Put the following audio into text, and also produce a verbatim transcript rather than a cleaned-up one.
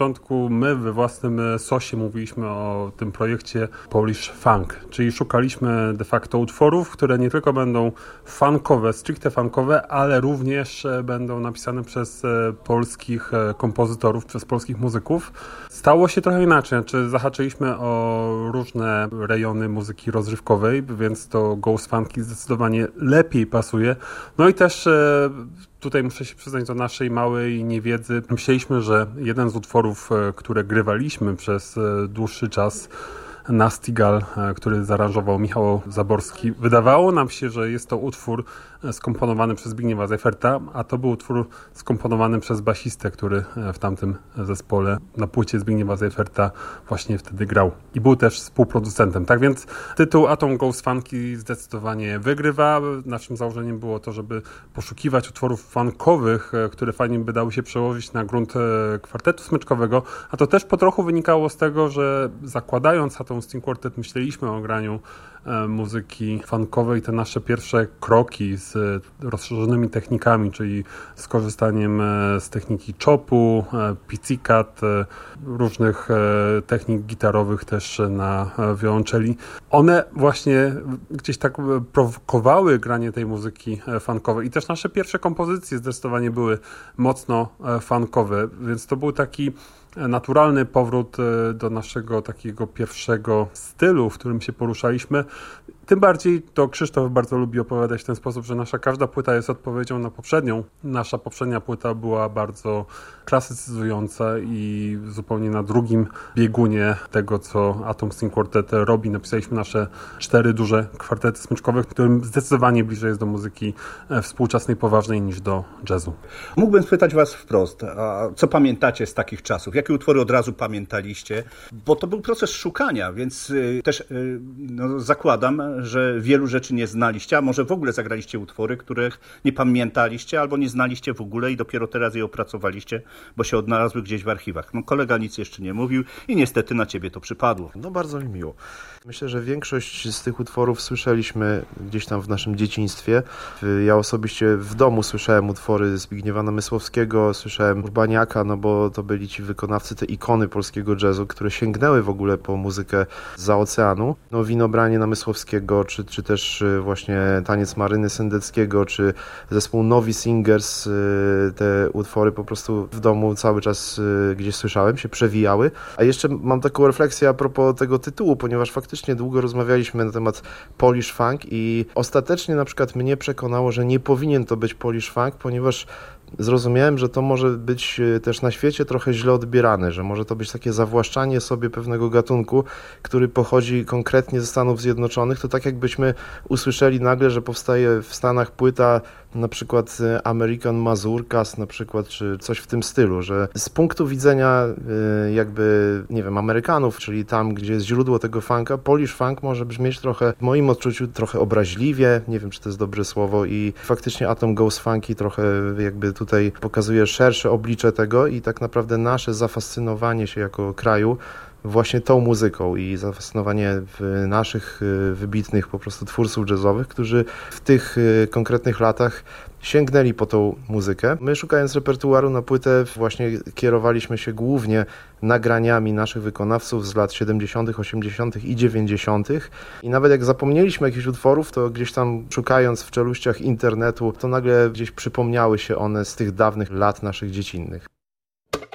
początku my we własnym sosie mówiliśmy o tym projekcie Polish Funk, czyli szukaliśmy de facto utworów, które nie tylko będą funkowe, stricte funkowe, ale również będą napisane przez polskich kompozytorów, przez polskich muzyków. Stało się trochę inaczej, znaczy zahaczyliśmy o różne rejony muzyki rozrywkowej, więc to Ghost Funky zdecydowanie lepiej pasuje. No i też tutaj muszę się przyznać do naszej małej niewiedzy. Myśleliśmy, że jeden z utworów, które grywaliśmy przez dłuższy czas, Nastigal, który zaaranżował Michał Zaborski. Wydawało nam się, że jest to utwór skomponowany przez Zbigniewa Seiferta, a to był utwór skomponowany przez basistę, który w tamtym zespole na płycie Zbigniewa Seiferta właśnie wtedy grał. I był też współproducentem. Tak więc tytuł Atom Ghost Funky zdecydowanie wygrywa. Naszym założeniem było to, żeby poszukiwać utworów funkowych, które fajnie by dały się przełożyć na grunt kwartetu smyczkowego, a to też po trochu wynikało z tego, że zakładając Atom String Quartet myśleliśmy o graniu e, muzyki funkowej. Te nasze pierwsze kroki z rozszerzonymi technikami, czyli z korzystaniem e, z techniki chopu, e, pizzicat, e, różnych e, technik gitarowych też na e, wiolonczeli. One właśnie gdzieś tak prowokowały granie tej muzyki e, funkowej i też nasze pierwsze kompozycje zdecydowanie były mocno e, funkowe, więc to był taki naturalny powrót do naszego takiego pierwszego stylu, w którym się poruszaliśmy. Tym bardziej to Krzysztof bardzo lubi opowiadać w ten sposób, że nasza każda płyta jest odpowiedzią na poprzednią. Nasza poprzednia płyta była bardzo klasycyzująca i zupełnie na drugim biegunie tego, co Atom String Quartet robi. Napisaliśmy nasze cztery duże kwartety smyczkowe, którym zdecydowanie bliżej jest do muzyki współczesnej, poważnej niż do jazzu. Mógłbym spytać was wprost, a co pamiętacie z takich czasów? Jakie utwory od razu pamiętaliście? Bo to był proces szukania, więc też no, zakładam, że wielu rzeczy nie znaliście, a może w ogóle zagraliście utwory, których nie pamiętaliście albo nie znaliście w ogóle i dopiero teraz je opracowaliście, bo się odnalazły gdzieś w archiwach. No kolega nic jeszcze nie mówił i niestety na ciebie to przypadło. No bardzo mi miło. Myślę, że większość z tych utworów słyszeliśmy gdzieś tam w naszym dzieciństwie. Ja osobiście w domu słyszałem utwory Zbigniewa Namysłowskiego, słyszałem Urbaniaka, no bo to byli ci wykonawcy, te ikony polskiego jazzu, które sięgnęły w ogóle po muzykę zza oceanu. No Winobranie Namysłowskiego, czy, czy też właśnie Taniec Maryny Sendeckiego, czy zespół Novi Singers, te utwory po prostu w domu cały czas gdzieś słyszałem, się przewijały. A jeszcze mam taką refleksję a propos tego tytułu, ponieważ faktycznie długo rozmawialiśmy na temat Polish Funk i ostatecznie na przykład mnie przekonało, że nie powinien to być Polish Funk, ponieważ zrozumiałem, że to może być też na świecie trochę źle odbierane, że może to być takie zawłaszczanie sobie pewnego gatunku, który pochodzi konkretnie ze Stanów Zjednoczonych. To tak jakbyśmy usłyszeli nagle, że powstaje w Stanach płyta na przykład American Mazurkas na przykład, czy coś w tym stylu, że z punktu widzenia jakby, nie wiem, Amerykanów, czyli tam, gdzie jest źródło tego funka, Polish Funk może brzmieć trochę, w moim odczuciu, trochę obraźliwie, nie wiem, czy to jest dobre słowo i faktycznie Atom Ghost Funky trochę jakby tutaj pokazuje szersze oblicze tego i tak naprawdę nasze zafascynowanie się jako kraju właśnie tą muzyką i zafascynowanie naszych wybitnych po prostu twórców jazzowych, którzy w tych konkretnych latach sięgnęli po tą muzykę. My szukając repertuaru na płytę właśnie kierowaliśmy się głównie nagraniami naszych wykonawców z lat siedemdziesiątych, osiemdziesiątych i dziewięćdziesiątych. I nawet jak zapomnieliśmy jakichś utworów, to gdzieś tam szukając w czeluściach internetu, to nagle gdzieś przypomniały się one z tych dawnych lat naszych dziecinnych.